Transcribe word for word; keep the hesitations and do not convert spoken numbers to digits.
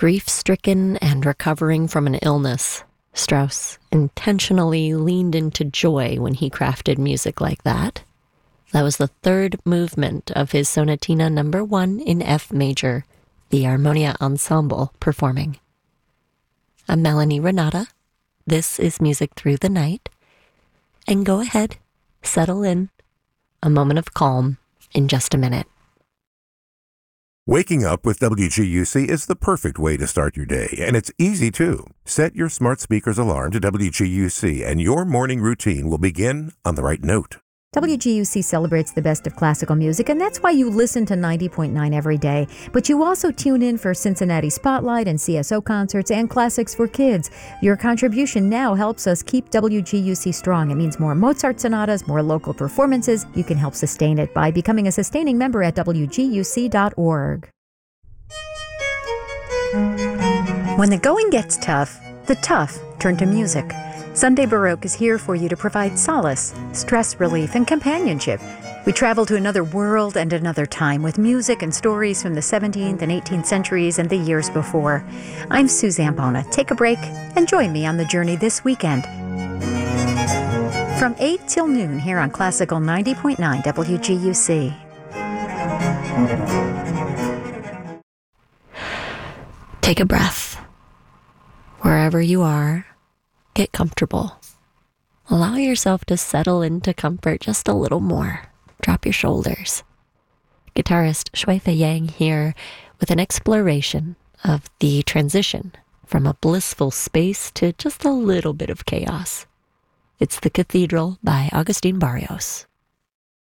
Grief-stricken and recovering from an illness, Strauss intentionally leaned into joy when he crafted music like that. That was the third movement of his Sonatina number one in F major, the Armonia Ensemble performing. I'm Melanie Renata. This is Music Through the Night. And go ahead, settle in. A moment of calm in just a minute. Waking up with W G U C is the perfect way to start your day, and it's easy too. Set your smart speaker's alarm to W G U C, and your morning routine will begin on the right note. W G U C celebrates the best of classical music, and that's why you listen to ninety point nine every day. But you also tune in for Cincinnati Spotlight and C S O concerts and classics for kids. Your contribution now helps us keep W G U C strong. It means more Mozart sonatas, more local performances. You can help sustain it by becoming a sustaining member at W G U C dot org. When the going gets tough, the tough turn to music. Sunday Baroque is here for you to provide solace, stress relief, and companionship. We travel to another world and another time with music and stories from the seventeenth and eighteenth centuries and the years before. I'm Suzanne Bona. Take a break and join me on the journey this weekend. From eight till noon here on Classical ninety point nine W G U C. Take a breath. Wherever you are, get comfortable. Allow yourself to settle into comfort just a little more. Drop your shoulders. Guitarist Shui-Fei Yang here with an exploration of the transition from a blissful space to just a little bit of chaos. It's The Cathedral by Agustin Barrios.